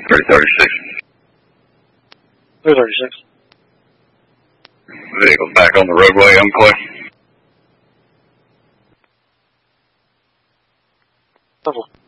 336. 336. Vehicle's back on the roadway, Umpqua. Level.